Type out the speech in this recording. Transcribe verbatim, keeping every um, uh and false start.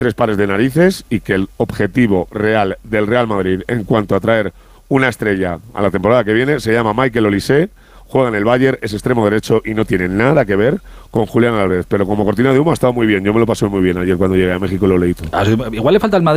tres pares de narices y que el objetivo real del Real Madrid en cuanto a traer una estrella a la temporada que viene se llama Michael Olise, juega en el Bayern, es extremo derecho y no tiene nada que ver con Julián Álvarez, pero como cortina de humo ha estado muy bien, yo me lo pasé muy bien ayer cuando llegué a México y lo leí todo. Igual le falta al Madrid